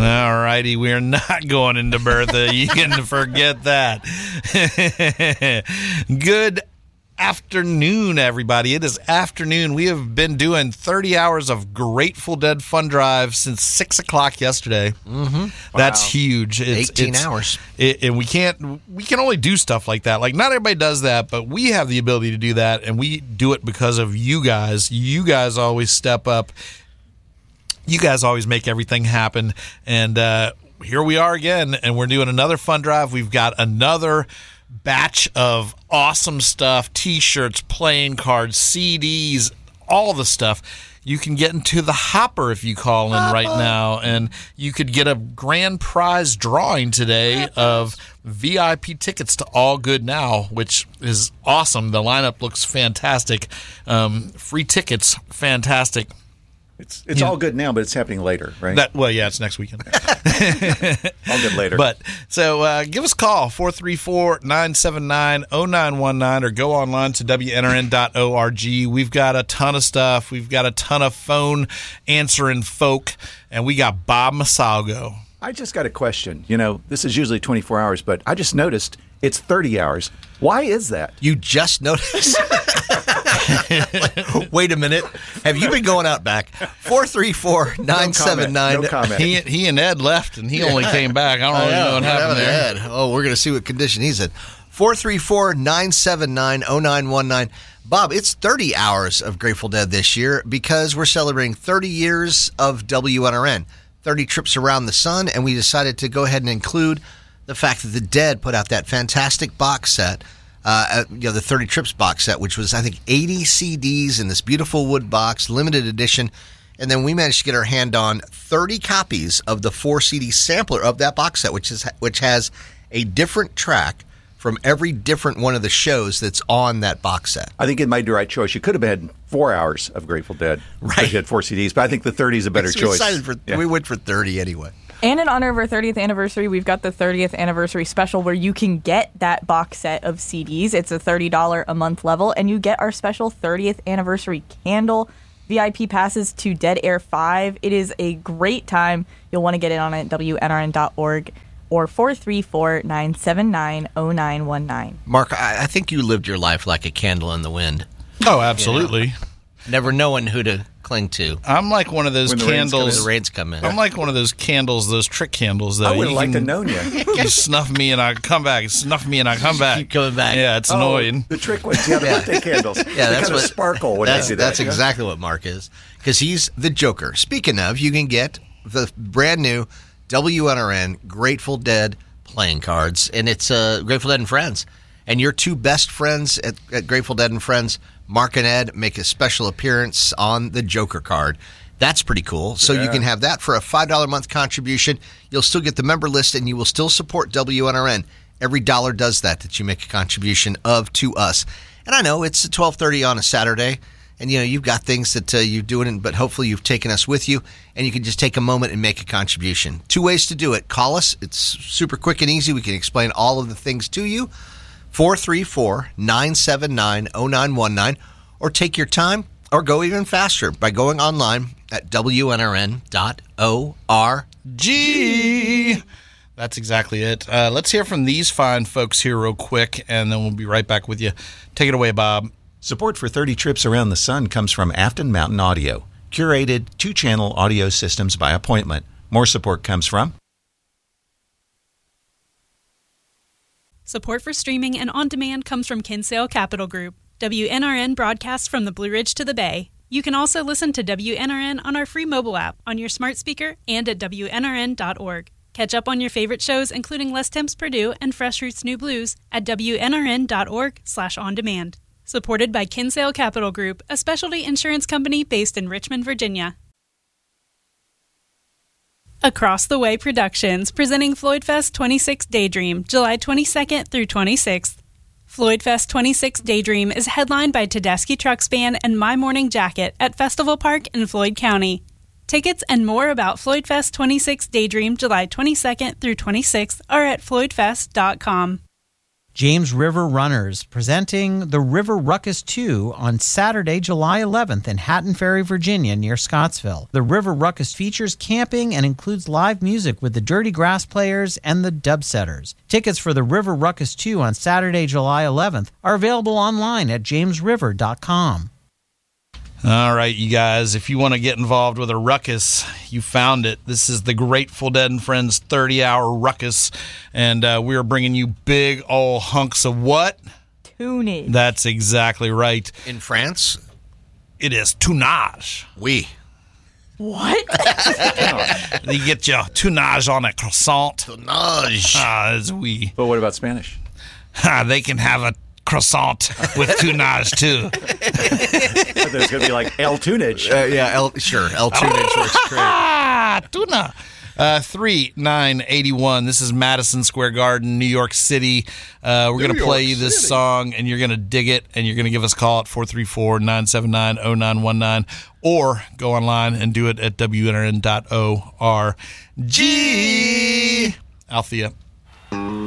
All righty, we are not going into Bertha. You can forget that. Good afternoon, everybody. It is afternoon. We have been doing 30 hours of Grateful Dead Fun Drive since 6 o'clock yesterday. Mm-hmm. That's huge. 18 hours. And we can only do stuff like that. Like, not everybody does that, but we have the ability to do that, and we do it because of you guys. You guys always step up. You guys always make everything happen. And here we are again, and we're doing another fun drive. We've got another batch of awesome stuff, T-shirts, playing cards, CDs, all the stuff. You can get into the hopper if you call in right now, and you could get a grand prize drawing today of VIP tickets to All Good Now, which is awesome. The lineup looks fantastic. Free tickets, fantastic. It's all good now, but it's happening later, right? It's next weekend. All good later. But so give us a call, 434-979-0919, or go online to WNRN.org. We've got a ton of stuff. We've got a ton of phone answering folk, and we got Bob Masalgo. I just got a question. You know, this is usually 24 hours, but I just noticed it's 30 hours. Why is that? You just noticed? Wait a minute. Have you been going out back? 434-979. No comment. He and Ed left, and he only came back. I don't really know what happened there. Ed. Oh, we're going to see what condition he's in. 434-979-0919. Bob, it's 30 hours of Grateful Dead this year because we're celebrating 30 years of WNRN, 30 trips around the sun, and we decided to go ahead and include the fact that the Dead put out that fantastic box set, the 30 Trips box set, which was, I think, 80 CDs in this beautiful wood box, limited edition. And then we managed to get our hand on 30 copies of the 4-CD sampler of that box set, which has a different track from every different one of the shows that's on that box set. I think it made the right choice. You could have had 4 hours of Grateful Dead. Right. You had 4 CDs, but I think the 30 is a better choice. We went for 30 anyway. And in honor of our 30th anniversary, we've got the 30th anniversary special where you can get that box set of CDs. It's a $30 a month level, and you get our special 30th anniversary candle, VIP passes to Dead Air 5. It is a great time. You'll want to get it on at WNRN.org or 434-979-0919. Mark, I think you lived your life like a candle in the wind. Oh, absolutely. You know, never knowing who to cling to. I'm like one of those candles. The rains come in. I'm like one of those candles, those trick candles. Though. I would have liked to know you. You snuff me and I come back. Snuff me and I come back. Keep coming back. Yeah, it's annoying. The trick ones. Yeah, the birthday candles. Yeah, that's what sparkle when they do that. That's exactly what Mark is, because he's the Joker. Speaking of, you can get the brand new WNRN Grateful Dead playing cards, and it's Grateful Dead and Friends. And your two best friends at Grateful Dead and Friends, Mark and Ed, make a special appearance on the Joker card. That's pretty cool. So you can have that for a $5 a month contribution. You'll still get the member list, and you will still support WNRN. Every dollar does that you make a contribution of to us. And I know it's 12:30 on a Saturday, and you've got things that you're doing, but hopefully you've taken us with you, and you can just take a moment and make a contribution. 2 ways to do it. Call us. It's super quick and easy. We can explain all of the things to you. 434-979-0919, or take your time, or go even faster by going online at WNRN.org. That's exactly it. Let's hear from these fine folks here real quick, and then we'll be right back with you. Take it away, Bob. Support for 30 Trips Around the Sun comes from Afton Mountain Audio, curated 2-channel audio systems by appointment. More support comes from Support for streaming and on-demand comes from Kinsale Capital Group. WNRN broadcasts from the Blue Ridge to the Bay. You can also listen to WNRN on our free mobile app, on your smart speaker, and at WNRN.org. Catch up on your favorite shows, including Les Temps Purdue and Fresh Roots New Blues, at WNRN.org/on-demand. Supported by Kinsale Capital Group, a specialty insurance company based in Richmond, Virginia. Across the Way Productions, presenting Floydfest 26 Daydream, July 22nd through 26th. Floydfest 26 Daydream is headlined by Tedeschi Trucks Band and My Morning Jacket at Festival Park in Floyd County. Tickets and more about Floydfest 26 Daydream, July 22nd through 26th are at floydfest.com. James River Runners, presenting the River Ruckus 2 on Saturday, July 11th in Hatton Ferry, Virginia, near Scottsville. The River Ruckus features camping and includes live music with the Dirty Grass Players and the Dubsetters. Tickets for the River Ruckus 2 on Saturday, July 11th are available online at jamesriver.com. All right, you guys, if you want to get involved with a ruckus, you found it. This is the Grateful Dead and Friends 30-hour ruckus, and we are bringing you big old hunks of what? Tunage. That's exactly right. In France, It is tunage. oui. What? You get your tunage on a croissant. Tunage. It's we. But what about Spanish? They can have a croissant with tunage, too. There's going to be like El Tunage. Sure. El Tunage works great. Tuna. 3981. This is Madison Square Garden, New York City. We're going to play you this song, and you're going to dig it, and you're going to give us a call at 434-979-0919, or go online and do it at WNRN.org. Althea.